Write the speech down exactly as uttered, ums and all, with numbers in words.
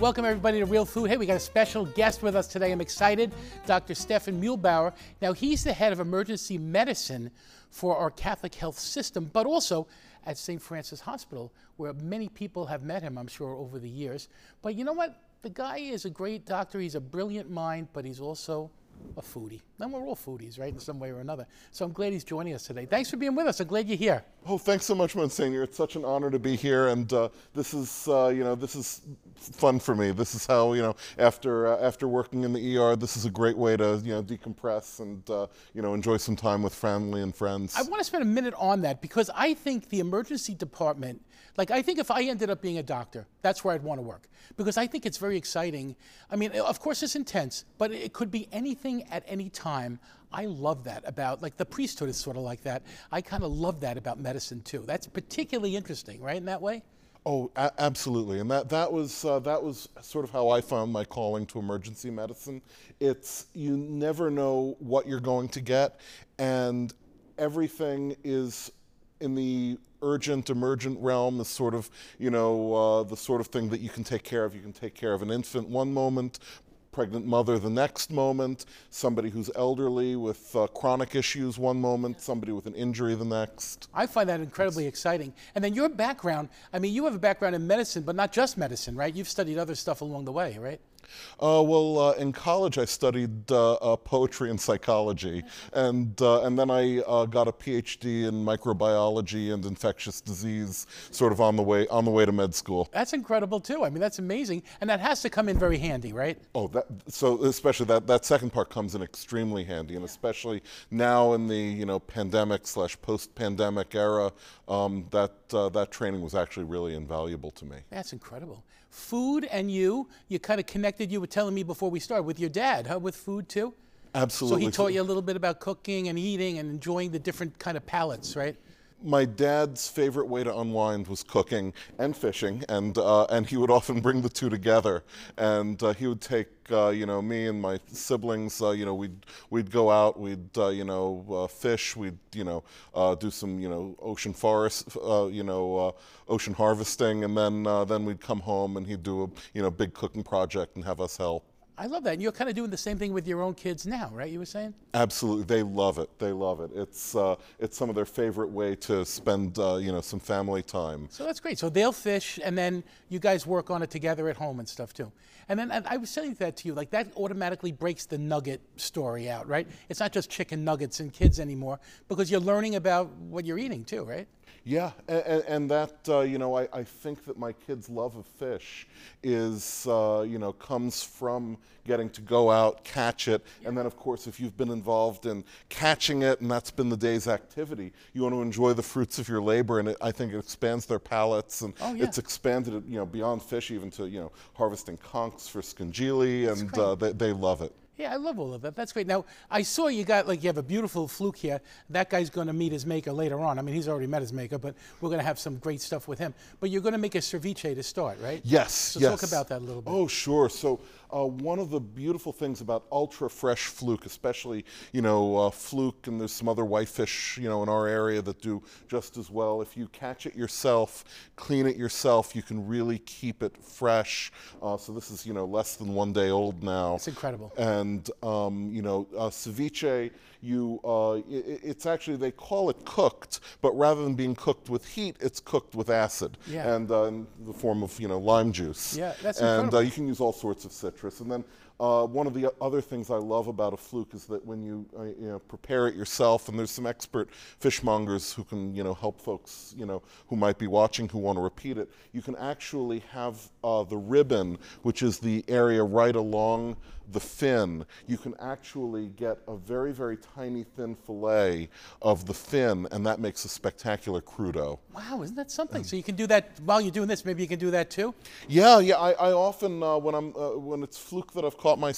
Welcome everybody to Real Food. Hey, we got a special guest with us today. I'm excited, Doctor Stefan Muehlbauer. Now, he's the head of emergency medicine for our Catholic health system, but also at Saint Francis Hospital, where many people have met him, I'm sure, over the years. But you know what? The guy is a great doctor. He's a brilliant mind, but he's also a foodie. And we're all foodies, right, in some way or another. So I'm glad he's joining us today. Thanks for being with us. I'm glad you're here. Oh, thanks so much, Monsignor. It's such an honor to be here, and uh, this is, uh, you know, this is fun for me. This is how, you know, after uh, after working in the E R, this is a great way to, you know, decompress and, uh, you know, enjoy some time with family and friends. I want to spend a minute on that because I think the emergency department, like I think if I ended up being a doctor, that's where I'd want to work because I think it's very exciting. I mean, of course it's intense, but it could be anything at any time. I love that about, like the priesthood is sort of like that. I kind of love that about medicine too. That's particularly interesting, right, in that way? Oh, a absolutely, and that that was uh, that was sort of how I found my calling to emergency medicine. It's, you never know what you're going to get, and everything is in the urgent, emergent realm, the sort of, you know, uh, the sort of thing that you can take care of. You can take care of an infant one moment, pregnant mother the next moment, somebody who's elderly with uh, chronic issues one moment, somebody with an injury the next. I find that incredibly it's exciting. And then your background, I mean, you have a background in medicine, but not just medicine, right? You've studied other stuff along the way, right? Uh, well, uh, in college I studied uh, uh, poetry and psychology, and uh, and then I uh, got a P H D in microbiology and infectious disease, sort of on the way on the way to med school. That's incredible too. I mean, that's amazing, and that has to come in very handy, right? Oh, that so especially that that second part comes in extremely handy, and especially now in the you know pandemic slash post-pandemic era, um, that uh, that training was actually really invaluable to me. That's incredible. Food and you, you kind of connected, you were telling me before we started, with your dad, huh? With food too? Absolutely. So he taught you a little bit about cooking and eating and enjoying the different kind of palates, right? My dad's favorite way to unwind was cooking and fishing, and uh, and he would often bring the two together. And uh, he would take uh, you know me and my siblings. Uh, you know we'd we'd go out. We'd uh, you know uh, fish. We'd you know uh, do some you know ocean forest. Uh, you know uh, ocean harvesting, and then uh, then we'd come home and he'd do a you know big cooking project and have us help. I love that. And you're kind of doing the same thing with your own kids now, right? You were saying? Absolutely, they love it. They love it. It's uh, it's some of their favorite way to spend uh, you know some family time. So that's great. So they'll fish, and then you guys work on it together at home and stuff too. And then and I was saying that to you, like that automatically breaks the nugget story out, right? It's not just chicken nuggets and kids anymore because you're learning about what you're eating too, right? Yeah, and, and that, uh, you know, I, I think that my kids' love of fish is, uh, you know, comes from getting to go out, catch it, yeah. And then, of course, if you've been involved in catching it and that's been the day's activity, you want to enjoy the fruits of your labor, and it, I think it expands their palates, and oh, yeah. It's expanded it, you know, beyond fish, even to, you know, harvesting conchs for scungili, and uh, they, they love it. Yeah, I love all of that. That's great. Now, I saw you got, like, you have a beautiful fluke here. That guy's going to meet his maker later on. I mean, he's already met his maker, but we're going to have some great stuff with him. But you're going to make a ceviche to start, right? Yes, so yes. talk about that a little bit. Oh, sure. So uh, one of the beautiful things about ultra fresh fluke, especially, you know, uh, fluke, and there's some other whitefish, you know, in our area that do just as well. If you catch it yourself, clean it yourself, you can really keep it fresh. Uh, so this is, you know, less than one day old now. It's incredible. And, um, you know, uh, ceviche, you, uh, it, it's actually, they call it cooked, but rather than being cooked with heat, it's cooked with acid. Yeah. And uh, in the form of, you know, lime juice. Yeah, that's and, incredible. And uh, you can use all sorts of citrus. And then uh, one of the other things I love about a fluke is that when you, uh, you know, prepare it yourself, and there's some expert fishmongers who can, you know, help folks, you know, who might be watching who want to repeat it, you can actually have uh, the ribbon, which is the area right along the fin, you can actually get a very, very tiny thin fillet of the fin, and that makes a spectacular crudo. Wow, isn't that something? Um, so you can do that while you're doing this, maybe you can do that too? Yeah, yeah, I, I often, uh, when I'm, uh, when it's fluke that I've caught myself,